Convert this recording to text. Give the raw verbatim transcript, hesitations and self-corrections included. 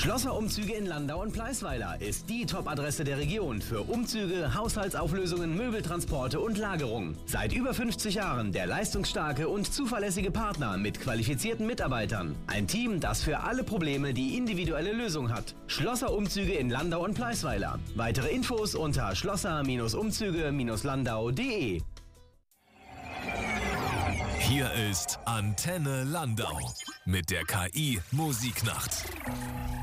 Schlosser Umzüge in Landau und Pleisweiler ist die Top-Adresse der Region für Umzüge, Haushaltsauflösungen, Möbeltransporte und Lagerung. Seit über fünfzig Jahren der leistungsstarke und zuverlässige Partner mit qualifizierten Mitarbeitern. Ein Team, das für alle Probleme die individuelle Lösung hat. Schlosser Umzüge in Landau und Pleisweiler. Weitere Infos unter schlosser-umzüge landau punkt de. Hier ist Antenne Landau mit der K I Musiknacht.